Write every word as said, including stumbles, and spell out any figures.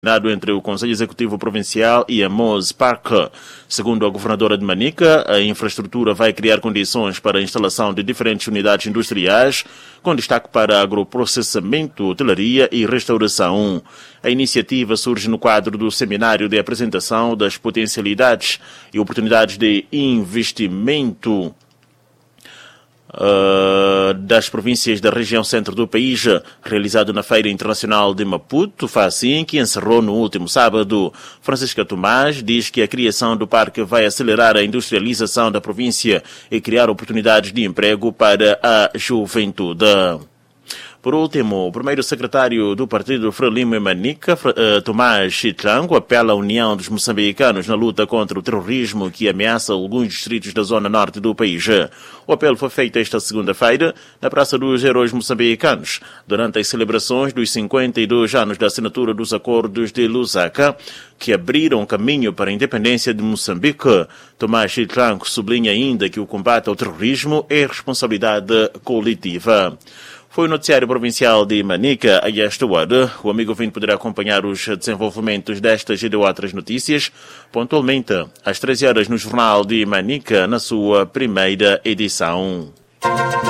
entre o Conselho Executivo Provincial e a Mose Park. Segundo a governadora de Manica, a infraestrutura vai criar condições para a instalação de diferentes unidades industriais, com destaque para agroprocessamento, hotelaria e restauração. A iniciativa surge no quadro do seminário de apresentação das potencialidades e oportunidades de investimento Uh, das províncias da região centro do país, realizado na Feira Internacional de Maputo, FACIM, que encerrou no último sábado. Francisca Tomás diz que a criação do parque vai acelerar a industrialização da província e criar oportunidades de emprego para a juventude. Por último, o primeiro secretário do Partido Frelimo em Manica, Tomás Chitlango, apela à união dos moçambicanos na luta contra o terrorismo que ameaça alguns distritos da zona norte do país. O apelo foi feito esta segunda-feira na Praça dos Heróis Moçambicanos, durante as celebrações dos cinquenta e dois anos da assinatura dos Acordos de Lusaka, que abriram caminho para a independência de Moçambique. Tomás Chitlango sublinha ainda que o combate ao terrorismo é responsabilidade coletiva. Foi o noticiário provincial de Manica. A esta hora, o amigo ouvinte poderá acompanhar os desenvolvimentos destas e de outras notícias pontualmente às treze horas no Jornal de Manica, na sua primeira edição.